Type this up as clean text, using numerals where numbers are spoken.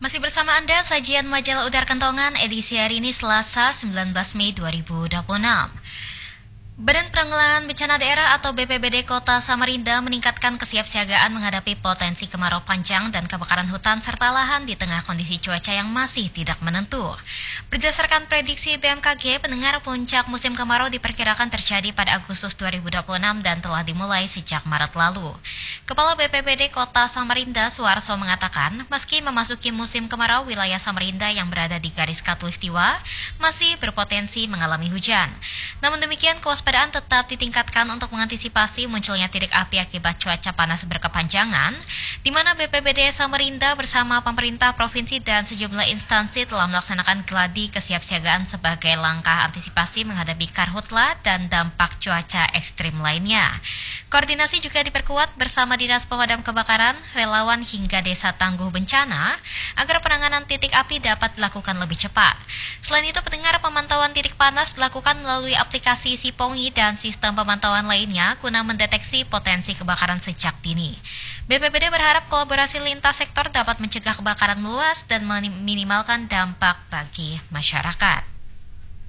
Masih bersama Anda, sajian majalah Udara Kentongan edisi hari ini Selasa 19 Mei 2026. Badan Penanggulangan Bencana Daerah atau BPBD Kota Samarinda meningkatkan kesiapsiagaan menghadapi potensi kemarau panjang dan kebakaran hutan serta lahan di tengah kondisi cuaca yang masih tidak menentu. Berdasarkan prediksi BMKG, pendengar puncak musim kemarau diperkirakan terjadi pada Agustus 2026 dan telah dimulai sejak Maret lalu. Kepala BPBD Kota Samarinda, Suarso, mengatakan, meski memasuki musim kemarau, wilayah Samarinda yang berada di garis khatulistiwa masih berpotensi mengalami hujan. Namun demikian, kewaspadaan tetap ditingkatkan untuk mengantisipasi munculnya titik api akibat cuaca panas berkepanjangan, di mana BPBD Samarinda bersama pemerintah provinsi dan sejumlah instansi telah melaksanakan gladi kesiapsiagaan sebagai langkah antisipasi menghadapi karhutla dan dampak cuaca ekstrim lainnya. Koordinasi juga diperkuat bersama Dinas Pemadam Kebakaran, relawan hingga Desa Tangguh Bencana agar penanganan titik api dapat dilakukan lebih cepat. Selain itu, pendengar pemantauan titik panas dilakukan melalui aplikasi Sipongi dan sistem pemantauan lainnya guna mendeteksi potensi kebakaran sejak dini. BPBD berharap kolaborasi lintas sektor dapat mencegah kebakaran meluas dan meminimalkan dampak bagi masyarakat.